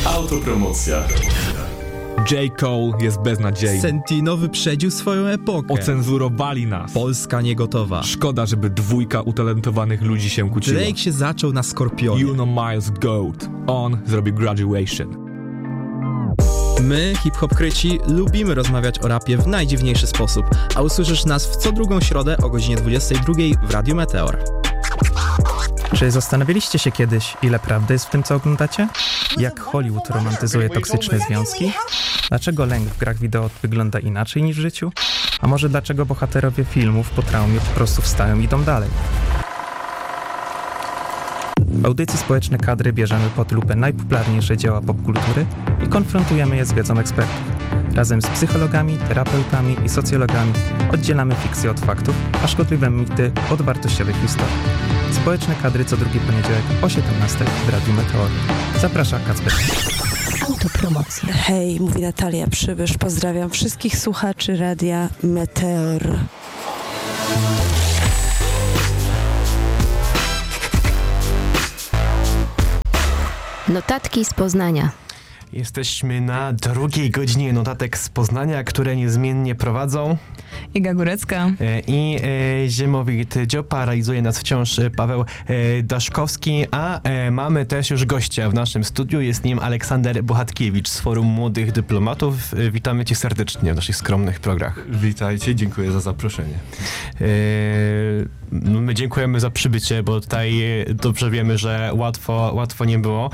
Autopromocja. J. Cole jest beznadziejny. Sentino wyprzedził swoją epokę. Ocenzurowali nas. Polska nie gotowa. Szkoda, żeby dwójka utalentowanych ludzi się kłóciła. Drake się zaczął na Skorpionie. You know Miles Goat. On zrobił Graduation. My, hip-hop-kryci, lubimy rozmawiać o rapie w najdziwniejszy sposób, a usłyszysz nas w co drugą środę o godzinie 22 w Radiu Meteor. Czy zastanawialiście się kiedyś, ile prawdy jest w tym, co oglądacie? Jak Hollywood romantyzuje toksyczne związki? Dlaczego lęk w grach wideo wygląda inaczej niż w życiu? A może dlaczego bohaterowie filmów po traumie po prostu wstają i idą dalej? W audycji Społeczne Kadry bierzemy pod lupę najpopularniejsze dzieła popkultury i konfrontujemy je z wiedzą ekspertów. Razem z psychologami, terapeutami i socjologami oddzielamy fikcję od faktów, a szkodliwe mity od wartościowych historii. Społeczne Kadry co drugi poniedziałek o 17 w Radiu Meteor. Zaprasza Kacper. Autopromocja. Hej, mówi Natalia Przybysz. Pozdrawiam wszystkich słuchaczy Radia Meteor. Notatki z Poznania. Jesteśmy na drugiej godzinie notatek z Poznania, które niezmiennie prowadzą Iga Górecka i Ziemowit Dziopa. Realizuje nas wciąż Paweł Daszkowski, a mamy też już gościa w naszym studiu. Jest nim Aleksander Bohatkiewicz z Forum Młodych Dyplomatów. Witamy cię serdecznie w naszych skromnych programach. Witajcie, dziękuję za zaproszenie. My dziękujemy za przybycie, bo tutaj dobrze wiemy, że łatwo nie było.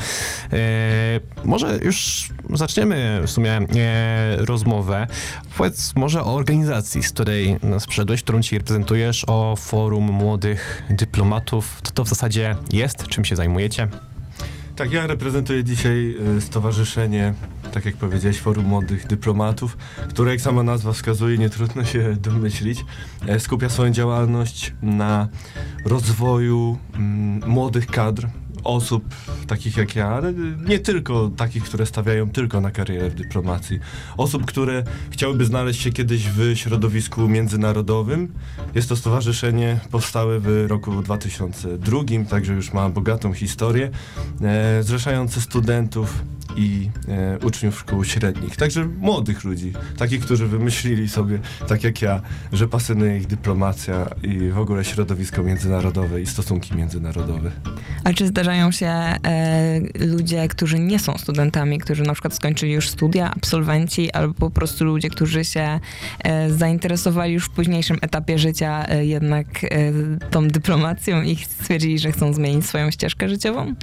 Może już zaczniemy w sumie rozmowę. Powiedz może o organizacji, z której nas przyszedłeś, którą ci reprezentujesz, o Forum Młodych Dyplomatów. Co to w zasadzie jest? Czym się zajmujecie? Tak, ja reprezentuję dzisiaj stowarzyszenie, tak jak powiedziałeś, Forum Młodych Dyplomatów, które, jak sama nazwa wskazuje, nie trudno się domyślić, skupia swoją działalność na rozwoju młodych kadr, osób takich jak ja, ale nie tylko takich, które stawiają tylko na karierę w dyplomacji. Osób, które chciałyby znaleźć się kiedyś w środowisku międzynarodowym. Jest to stowarzyszenie powstałe w roku 2002, także już ma bogatą historię, zrzeszające studentów i uczniów szkół średnich. Także młodych ludzi, takich, którzy wymyślili sobie, tak jak ja, że pasjonuje ich dyplomacja i w ogóle środowisko międzynarodowe i stosunki międzynarodowe. A czy zdarzają się ludzie, którzy nie są studentami, którzy na przykład skończyli już studia, absolwenci, albo po prostu ludzie, którzy się zainteresowali już w późniejszym etapie życia jednak tą dyplomacją i stwierdzili, że chcą zmienić swoją ścieżkę życiową?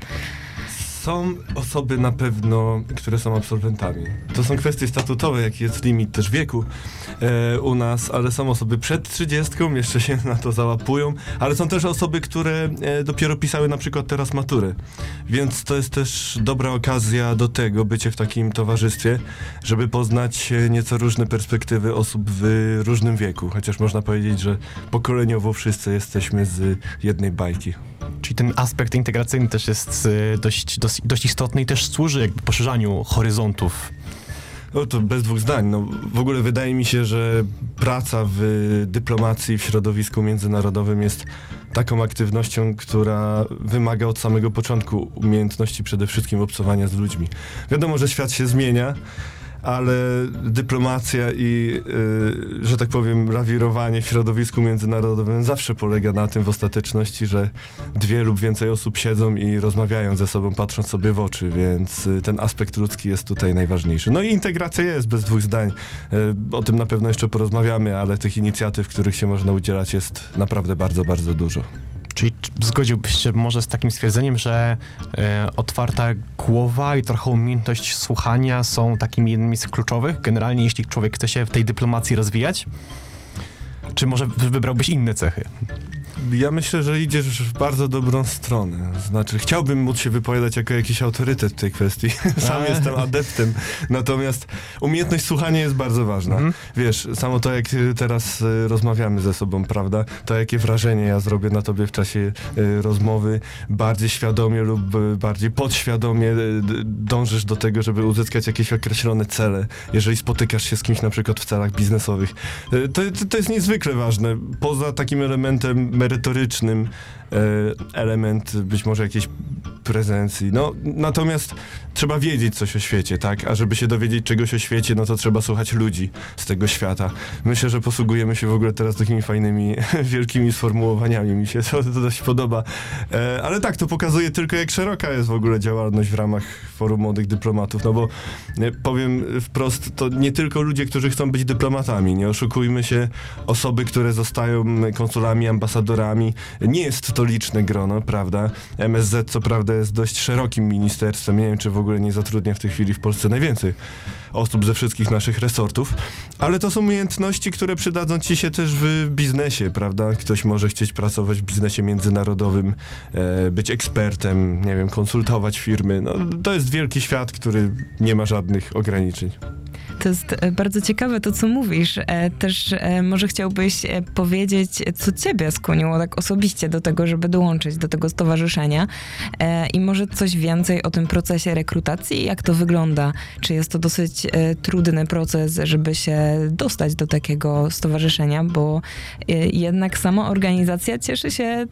Są osoby na pewno, które są absolwentami. To są kwestie statutowe, jaki jest limit też wieku u nas, ale są osoby przed 30, jeszcze się na to załapują, ale są też osoby, które dopiero pisały na przykład teraz maturę. Więc to jest też dobra okazja do tego, bycie w takim towarzystwie, żeby poznać nieco różne perspektywy osób w różnym wieku. Chociaż można powiedzieć, że pokoleniowo wszyscy jesteśmy z jednej bajki. Czyli ten aspekt integracyjny też jest dość istotny i też służy jakby poszerzaniu horyzontów. No to bez dwóch zdań. No, w ogóle wydaje mi się, że praca w dyplomacji, w środowisku międzynarodowym jest taką aktywnością, która wymaga od samego początku umiejętności przede wszystkim obcowania z ludźmi. Wiadomo, że świat się zmienia, ale dyplomacja i, że tak powiem, lawirowanie w środowisku międzynarodowym zawsze polega na tym w ostateczności, że dwie lub więcej osób siedzą i rozmawiają ze sobą, patrząc sobie w oczy, więc ten aspekt ludzki jest tutaj najważniejszy. No i integracja jest, bez dwóch zdań. O tym na pewno jeszcze porozmawiamy, ale tych inicjatyw, których się można udzielać, jest naprawdę bardzo, bardzo dużo. Czyli zgodziłbyś się może z takim stwierdzeniem, że otwarta głowa i trochę umiejętność słuchania są takimi jednymi z kluczowych, generalnie jeśli człowiek chce się w tej dyplomacji rozwijać? Czy może wybrałbyś inne cechy? Ja myślę, że idziesz w bardzo dobrą stronę. Znaczy, chciałbym móc się wypowiadać jako jakiś autorytet w tej kwestii. Sam jestem adeptem. Natomiast umiejętność słuchania jest bardzo ważna. Wiesz, samo to, jak teraz rozmawiamy ze sobą, prawda? To, jakie wrażenie ja zrobię na tobie w czasie rozmowy, bardziej świadomie lub bardziej podświadomie dążysz do tego, żeby uzyskać jakieś określone cele. Jeżeli spotykasz się z kimś na przykład w celach biznesowych. To jest niezwykle ważne. Poza takim elementem merytorycznym, element być może jakiejś prezencji. No, natomiast trzeba wiedzieć coś o świecie, tak? A żeby się dowiedzieć czegoś o świecie, no to trzeba słuchać ludzi z tego świata. Myślę, że posługujemy się w ogóle teraz takimi fajnymi, wielkimi sformułowaniami. Mi się to dość podoba. Ale tak, to pokazuje tylko, jak szeroka jest w ogóle działalność w ramach Forum Młodych Dyplomatów, no bo powiem wprost, to nie tylko ludzie, którzy chcą być dyplomatami. Nie oszukujmy się, osoby, które zostają konsulami, ambasadorami, nie jest to liczne grono, prawda? MSZ, co prawda, jest dość szerokim ministerstwem. Nie wiem, czy w ogóle nie zatrudnia w tej chwili w Polsce najwięcej osób ze wszystkich naszych resortów, ale to są umiejętności, które przydadzą ci się też w biznesie, prawda? Ktoś może chcieć pracować w biznesie międzynarodowym, być ekspertem, nie wiem, konsultować firmy. No, to jest wielki świat, który nie ma żadnych ograniczeń. To jest bardzo ciekawe to, co mówisz. Też może chciałbyś powiedzieć, co ciebie skłoniło tak osobiście do tego, żeby dołączyć do tego stowarzyszenia i może coś więcej o tym procesie rekrutacji, jak to wygląda? Czy jest to dosyć trudny proces, żeby się dostać do takiego stowarzyszenia, bo jednak sama organizacja cieszy się,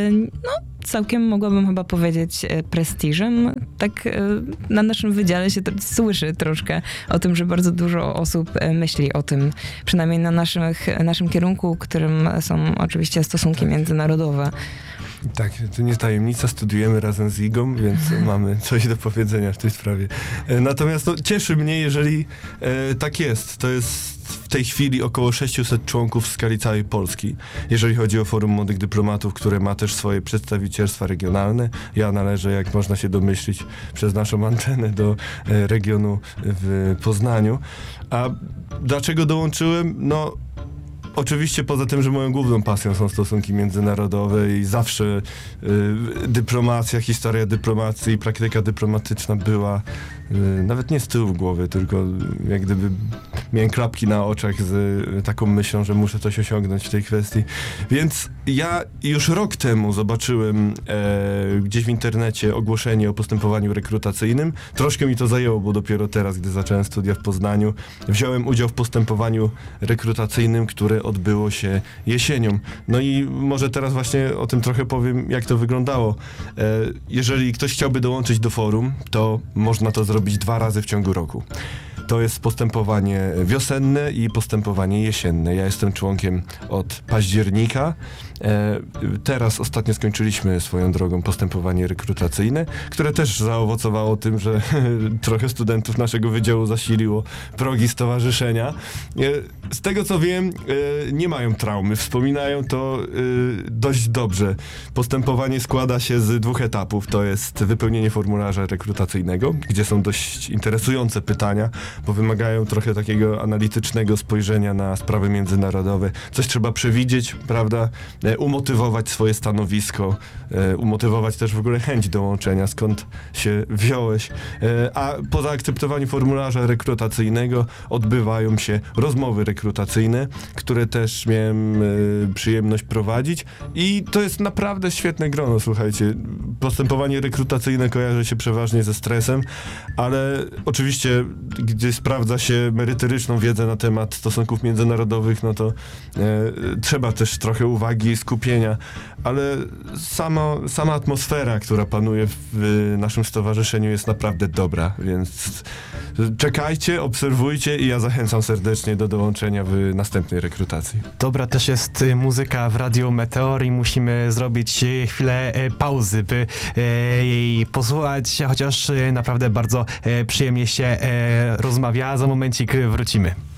całkiem mogłabym chyba powiedzieć prestiżem. Tak na naszym wydziale się słyszy troszkę o tym, że bardzo dużo osób myśli o tym, przynajmniej na naszym kierunku, którym są oczywiście stosunki międzynarodowe. Tak, to nie tajemnica, studiujemy razem z Igą, więc mamy coś do powiedzenia w tej sprawie. Natomiast cieszy mnie, jeżeli tak jest. To jest w tej chwili około 600 członków w skali całej Polski, jeżeli chodzi o Forum Młodych Dyplomatów, które ma też swoje przedstawicielstwa regionalne. Ja należę, jak można się domyślić, przez naszą antenę do regionu w Poznaniu. A dlaczego dołączyłem? No, oczywiście poza tym, że moją główną pasją są stosunki międzynarodowe i zawsze dyplomacja, historia dyplomacji i praktyka dyplomatyczna była nawet nie z tyłu głowy, tylko jak gdyby miałem klapki na oczach z taką myślą, że muszę coś osiągnąć w tej kwestii. Więc ja już rok temu zobaczyłem gdzieś w internecie ogłoszenie o postępowaniu rekrutacyjnym. Troszkę mi to zajęło, bo dopiero teraz, gdy zacząłem studia w Poznaniu, wziąłem udział w postępowaniu rekrutacyjnym, które odbyło się jesienią. No i może teraz właśnie o tym trochę powiem, jak to wyglądało. Jeżeli ktoś chciałby dołączyć do forum, to można to zrobić 2 razy w ciągu roku. To jest postępowanie wiosenne i postępowanie jesienne. Ja jestem członkiem od października. Teraz ostatnio skończyliśmy swoją drogą postępowanie rekrutacyjne, które też zaowocowało tym, że trochę studentów naszego wydziału zasiliło progi stowarzyszenia. Z tego co wiem, nie mają traumy. Wspominają to dość dobrze. Postępowanie składa się z 2 etapów. To jest wypełnienie formularza rekrutacyjnego, gdzie są dość interesujące pytania, bo wymagają trochę takiego analitycznego spojrzenia na sprawy międzynarodowe. Coś trzeba przewidzieć, prawda? Umotywować swoje stanowisko, umotywować też w ogóle chęć dołączenia, skąd się wziąłeś. A po zaakceptowaniu formularza rekrutacyjnego odbywają się rozmowy rekrutacyjne, które też miałem przyjemność prowadzić i to jest naprawdę świetne grono, słuchajcie. Postępowanie rekrutacyjne kojarzy się przeważnie ze stresem, ale oczywiście, gdy sprawdza się merytoryczną wiedzę na temat stosunków międzynarodowych, no to trzeba też trochę uwagi i skupienia, ale sama atmosfera, która panuje w naszym stowarzyszeniu, jest naprawdę dobra, więc czekajcie, obserwujcie i ja zachęcam serdecznie do dołączenia w następnej rekrutacji. Dobra też jest muzyka w Radio Meteor i musimy zrobić chwilę pauzy, by jej posłuchać, chociaż naprawdę bardzo przyjemnie się rozmawia. Za momencik wrócimy.